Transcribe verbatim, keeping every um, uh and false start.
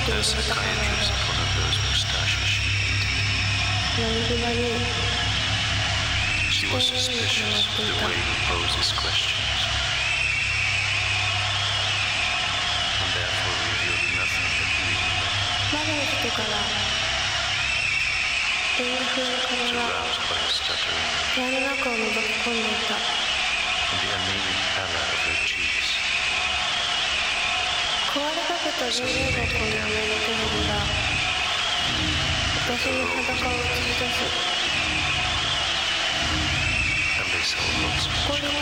言われたから、何気なに視点を見に決まっていた。窓の外からレンガ風の壁が部屋の中を覗き込んでいた。壊れかけた電源箱の上のテレビが私の裸を映し出す。誇りの